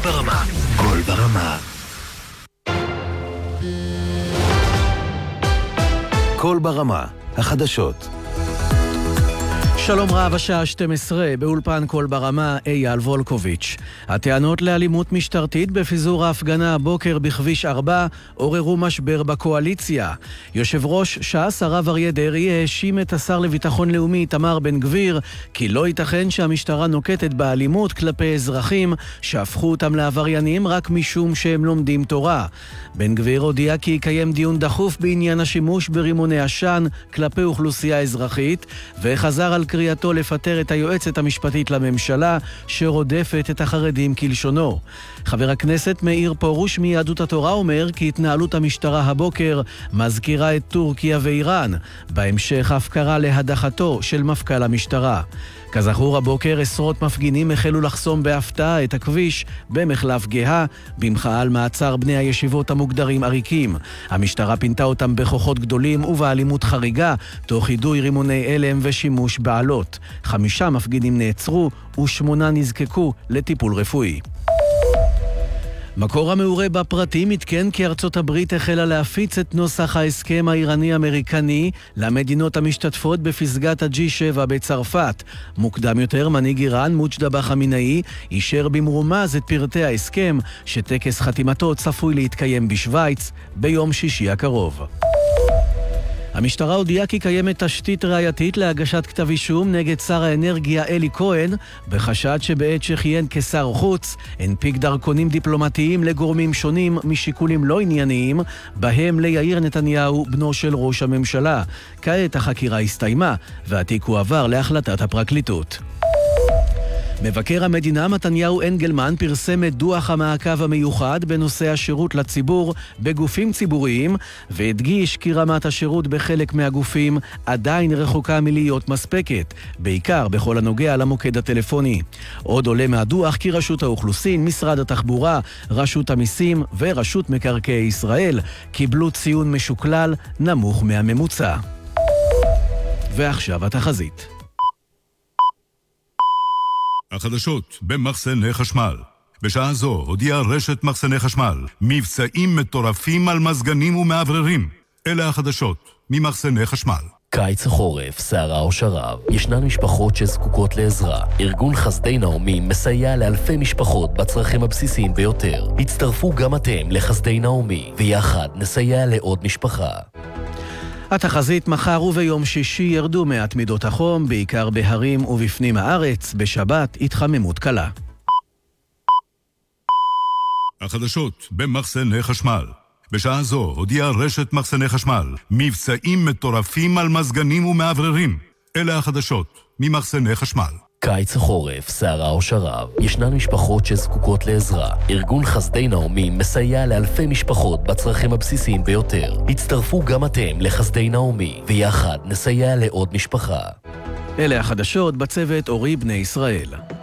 ברמה. קול ברמה. קול ברמה. החדשות. שלום רב, השעה 12, באולפן קול ברמה, אייל וולקוביץ'. הטענות לאלימות משטרתית בפיזור ההפגנה הבוקר בכביש 4 עוררו משבר בקואליציה. יושב ראש ש"ס הרב אריה דרעי האשים את השר לביטחון לאומי איתמר בן גביר כי לא ייתכן שהמשטרה נוקטת באלימות כלפי אזרחים שהפכו אותם לעבריינים רק משום שהם לומדים תורה. בן גביר הודיע כי יקיים דיון דחוף בעניין השימוש ברימוני עשן כלפי אוכלוסייה אזרחית, וחזר על קריאתו לפטר את היועצת המשפטית לממשלה שרודפת את החרדים כלשונו. חבר הכנסת מאיר פרוש מיהדות התורה אומר כי התנהלות המשטרה הבוקר מזכירה את טורקיה ואיראן. בהמשך אף קרא להדחתו של מפכ"ל המשטרה. כזכור, הבוקר עשרות מפגינים החלו לחסום בהפתעה את הכביש במחלף גאה במחאה על מעצר בני הישיבות המוגדרים עריקים. המשטרה פינתה אותם בכוחות גדולים ובאלימות חריגה, תוך יידוי רימוני אלם ושימוש בעלות. 5 מפגינים נעצרו ו8 נזקקו לטיפול רפואי. מקור המעורה בפרטים התקן כי ארצות הברית החלה להפיץ את נוסח ההסכם האיראני-אמריקני למדינות המשתתפות בפסגת ה-G7 בצרפת. מוקדם יותר, מנהיג איראן מוג'תבא חמינאי אישר במרומז את פרטי ההסכם, שטקס חתימתו צפוי להתקיים בשוויץ ביום שישי הקרוב. המשטרה הודיעה כי קיימת תשתית ראייתית להגשת כתב אישום נגד שר האנרגיה אלי כהן, בחשד שבעת שכיהן כשר חוץ הנפיק דרכונים דיפלומטיים לגורמים שונים משיקולים לא ענייניים, בהם ליאיר נתניהו, בנו של ראש הממשלה. כעת החקירה הסתיימה והתיק הועבר להחלטת הפרקליטות. מבקר המדינה מתניהו אנגלמן פרסם את דוח המעקב המיוחד בנושא השירות לציבור בגופים ציבוריים, והדגיש כי רמת השירות בחלק מהגופים עדיין רחוקה מלהיות מספקת, בעיקר בכל הנוגע למוקד הטלפוני. עוד עולה מהדוח כי רשות האוכלוסין, משרד התחבורה, רשות המיסים ורשות מקרקעי ישראל קיבלו ציון משוקלל נמוך מהממוצע. ועכשיו התחזית. החדשות במחסני חשמל. בשעה זו הודיעה רשת מחסני חשמל מבצעים מטורפים על מזגנים ומעבררים. אלה החדשות ממחסני חשמל. קיץ החורף, סערה או שרב, ישנן משפחות שזקוקות לעזרה. ארגון חסדי נעמי מסייע לאלפי משפחות בצרכים הבסיסיים ביותר. הצטרפו גם אתם לחסדי נעמי, ויחד נסייע לעוד משפחה. התחזית: מחר וביום שישי ירדו מעט מידות החום, בעיקר בהרים ובפנים הארץ. בשבת התחממות קלה. החדשות במחסני חשמל. בשעה זו הודיעה רשת מחסני חשמל מבצעים מטורפים על מזגנים ומעבררים. אלה החדשות ממחסני חשמל. קיץ החורף, סערה או שרב, ישנן משפחות שזקוקות לעזרה. ארגון חסדי נעמי מסייע לאלפי משפחות בצרכים הבסיסיים ביותר. הצטרפו גם אתם לחסדי נעמי, ויחד נסייע לעוד משפחה. אלה החדשות, בצוות אורי בני ישראל.